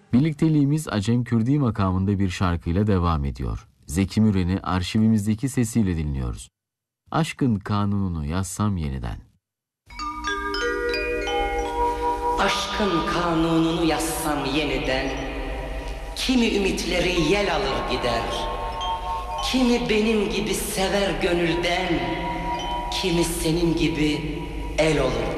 Birlikteliğimiz Acem Kürdi makamında bir şarkıyla devam ediyor. Zeki Müren'i arşivimizdeki sesiyle dinliyoruz. Aşkın kanununu yazsam yeniden. Aşkın kanununu yazsam yeniden, kimi ümitleri yel alır gider, kimi benim gibi sever gönülden, kimi senin gibi el olur